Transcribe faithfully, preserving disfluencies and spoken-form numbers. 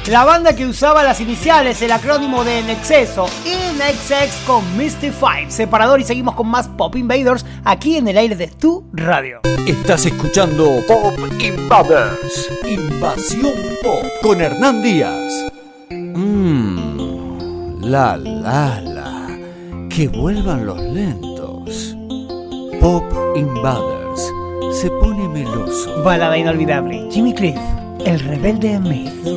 La banda que usaba las iniciales, el acrónimo de En Exceso, In X X con Mystify. Separador y seguimos con más Pop Invaders aquí en el aire de tu radio. Estás escuchando Pop Invaders, Invasión Pop con Hernán Díaz. Mmm, la la la, que vuelvan los lentos. Pop Invaders se pone meloso. Balada inolvidable, Jimmy Cliff, El rebelde en mí.